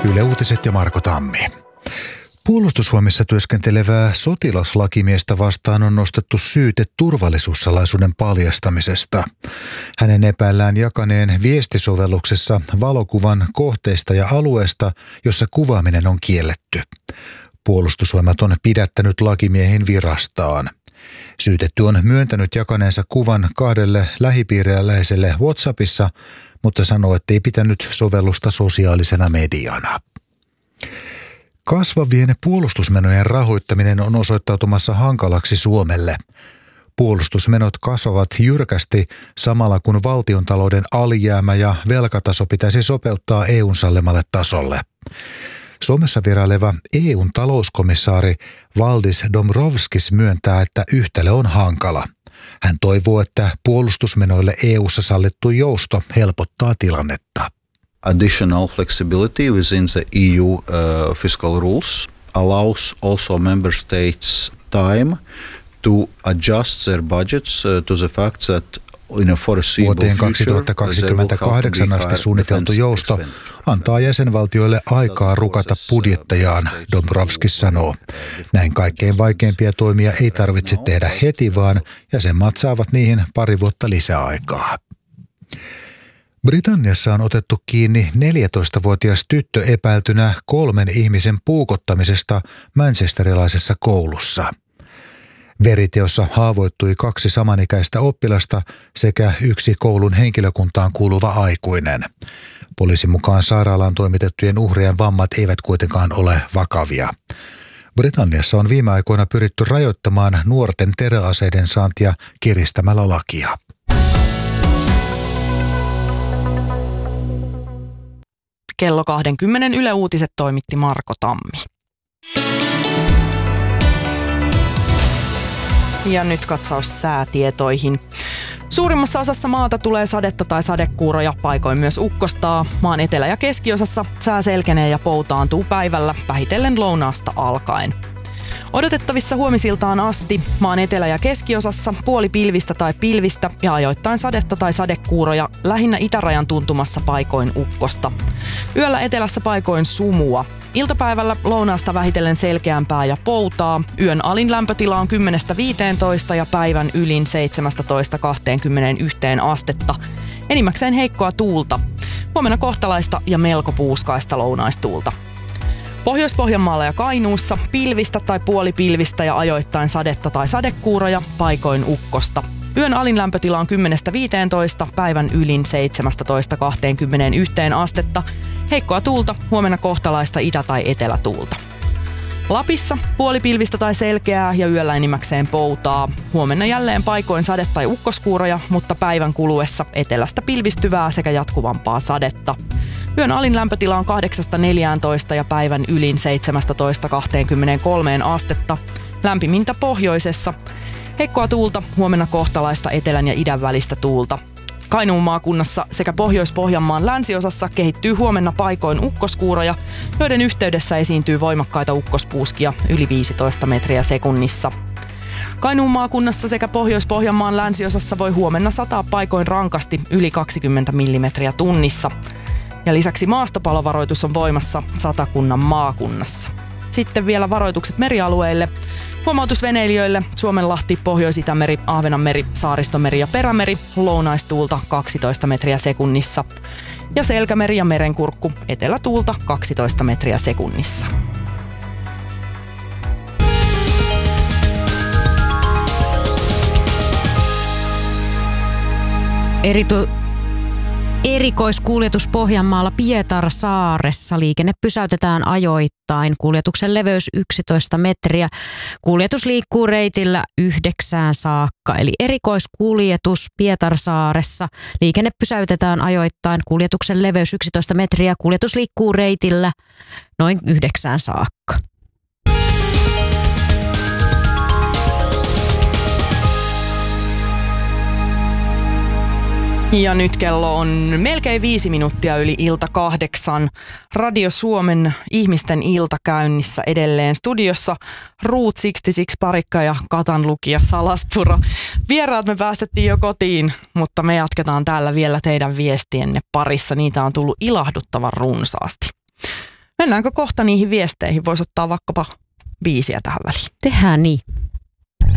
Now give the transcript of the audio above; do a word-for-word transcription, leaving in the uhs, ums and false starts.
Yle Uutiset ja Marko Tammi. Puolustusvoimissa työskentelevää sotilaslakimiestä vastaan on nostettu syyte turvallisuussalaisuuden paljastamisesta. Hänen epäillään jakaneen viestisovelluksessa valokuvan kohteista ja alueesta, jossa kuvaaminen on kielletty. Puolustusvoimat on pidättänyt lakimiehen virastaan. Syytetty on myöntänyt jakaneensa kuvan kahdelle lähipiiriläiselle WhatsAppissa, mutta sanoo, ettei pitänyt sovellusta sosiaalisena mediana. Kasvavien puolustusmenojen rahoittaminen on osoittautumassa hankalaksi Suomelle. Puolustusmenot kasvavat jyrkästi samalla kun valtiontalouden alijäämä ja velkataso pitäisi sopeuttaa E U:n sallimalle tasolle. Suomessa vieraileva E U:n talouskomissaari Valdis Dombrovskis myöntää, että yhtälö on hankala. Hän toivoo, että puolustusmenoille E U:ssa sallittu jousto helpottaa tilannetta. Additional flexibility within the E U uh, fiscal rules allows also member states time to adjust their budgets uh, to the fact that in a foreseeable Vuoteen kaksituhattakaksikymmentäkahdeksan asti suunniteltu jousto antaa jäsenvaltioille aikaa rukata budjettejaan, Dombrovskis sanoo. Näin kaikkein vaikeimpia toimia ei tarvitse tehdä heti, vaan jäsenmaat saavat niihin pari vuotta lisäaikaa. Britanniassa on otettu kiinni neljätoistavuotias tyttö epäiltynä kolmen ihmisen puukottamisesta manchesterilaisessa koulussa. Veriteossa haavoittui kaksi samanikäistä oppilasta sekä yksi koulun henkilökuntaan kuuluva aikuinen. Poliisin mukaan sairaalaan toimitettujen uhrien vammat eivät kuitenkaan ole vakavia. Britanniassa on viime aikoina pyritty rajoittamaan nuorten teräaseiden saantia kiristämällä lakia. Kello kaksikymmentä Yle Uutiset toimitti Marko Tammi. Ja nyt katsaus säätietoihin. Suurimmassa osassa maata tulee sadetta tai sadekuuroja, paikoin myös ukkostaa. Maan etelä- ja keskiosassa sää selkenee ja poutaantuu päivällä, vähitellen lounaasta alkaen. Odotettavissa huomisiltaan asti maan etelä- ja keskiosassa puoli pilvistä tai pilvistä ja ajoittain sadetta tai sadekuuroja, lähinnä itärajan tuntumassa paikoin ukkosta. Yöllä etelässä paikoin sumua. Iltapäivällä lounaasta vähitellen selkeämpää ja poutaa. Yön alin lämpötila on kymmenestä viiteentoista ja päivän ylin seitsemästätoista kahteenkymmeneenyhteen astetta. Enimmäkseen heikkoa tuulta. Huomenna kohtalaista ja melko puuskaista lounaistuulta. Pohjois-Pohjanmaalla ja Kainuussa pilvistä tai puolipilvistä ja ajoittain sadetta tai sadekuuroja, paikoin ukkosta. Yön alin lämpötila on kymmenestä viiteentoista, päivän ylin seitsemästätoista kahteenkymmeneenyhteen astetta. Heikkoa tuulta, huomenna kohtalaista itä- tai etelätuulta. Lapissa puolipilvistä tai selkeää ja yöllä enimmäkseen poutaa. Huomenna jälleen paikoin sade- tai ukkoskuuroja, mutta päivän kuluessa etelästä pilvistyvää sekä jatkuvampaa sadetta. Yön alin lämpötila on kahdeksasta neljääntoista ja päivän ylin seitsemästätoista kahteenkymmeneenkolmeen astetta. Lämpimintä pohjoisessa. Heikkoa tuulta, huomenna kohtalaista etelän ja idän välistä tuulta. Kainuun maakunnassa sekä Pohjois-Pohjanmaan länsiosassa kehittyy huomenna paikoin ukkoskuuroja, joiden yhteydessä esiintyy voimakkaita ukkospuuskia yli viisitoista metriä sekunnissa. Kainuun maakunnassa sekä Pohjois-Pohjanmaan länsiosassa voi huomenna sataa paikoin rankasti yli kaksikymmentä millimetriä tunnissa. Ja lisäksi maastopalovaroitus on voimassa Satakunnan maakunnassa. Sitten vielä varoitukset merialueille. Huomautus veneilijöille: Suomenlahti, Pohjois-Itämeri, Ahvenanmeri, Saaristomeri ja Perämeri, lounaistuulta kaksitoista metriä sekunnissa. Ja Selkämeri ja Merenkurkku, etelätuulta kaksitoista metriä sekunnissa. Eritu- Erikoiskuljetus Pohjanmaalla Pietarsaaressa. Liikenne pysäytetään ajoittain. Kuljetuksen leveys yksitoista metriä. Kuljetus liikkuu reitillä yhdeksään saakka. Eli erikoiskuljetus Pietarsaaressa. Liikenne pysäytetään ajoittain. Kuljetuksen leveys yksitoista metriä. Kuljetus liikkuu reitillä noin yhdeksään saakka. Ja nyt kello on melkein viisi minuuttia yli ilta kahdeksan. Radio Suomen ihmisten ilta käynnissä edelleen. Studiossa Route kuusikymmentäkuusi Parikka ja Katan lukija Salaspuro. Vieraat me päästettiin jo kotiin, mutta me jatketaan täällä vielä teidän viestienne parissa. Niitä on tullut ilahduttavan runsaasti. Mennäänkö kohta niihin viesteihin? Voisi ottaa vaikkapa biisiä tähän väliin. Tehdään niin.